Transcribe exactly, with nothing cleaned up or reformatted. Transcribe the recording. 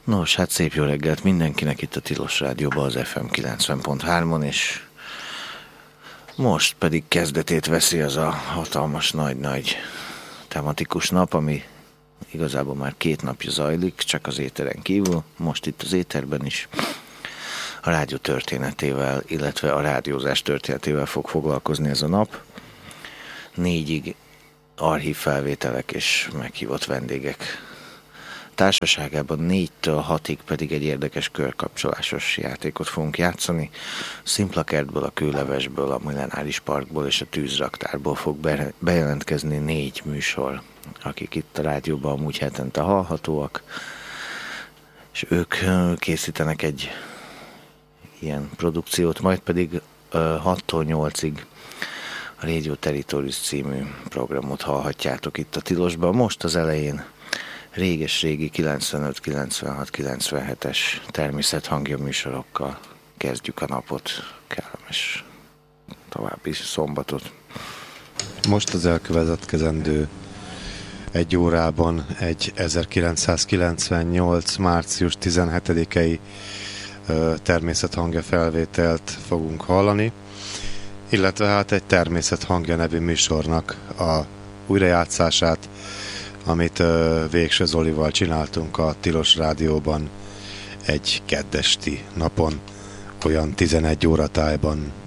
Nos, hát szép jó reggelt mindenkinek itt a Tilos Rádióban, az ef em kilencven pont hármon, és most pedig kezdetét veszi az a hatalmas nagy-nagy tematikus nap, ami igazából már két napja zajlik, csak az éteren kívül, most itt az éterben is a rádió történetével, illetve a rádiózás történetével fog foglalkozni ez a nap. Négyig archív felvételek és meghívott vendégek társaságában, négytől hatig pedig egy érdekes körkapcsolásos játékot fogunk játszani. Szimplakertből, a Kőlevesből, a Millenáris Parkból és a Tűzraktárból fog be- bejelentkezni négy műsor, akik itt a rádióban amúgy hetente hallhatóak, és ők készítenek egy ilyen produkciót, majd pedig hattól nyolcig a Radio Territories című programot hallhatjátok itt a Tilosban. Most az elején réges-régi kilencvenöt, kilencvenhat, kilencvenhetes természethangja műsorokkal kezdjük a napot. Kellemes további szombatot. Most az elkövetkezendő egy órában egy ezerkilencszázkilencvennyolc. március tizenhetedikei természethangja felvételt fogunk hallani, illetve hát egy Természethangja nevű műsornak a újrajátszását, amit uh, Végső Zolival csináltunk a Tilos Rádióban egy keddesti napon, olyan tizenegy óra tájban.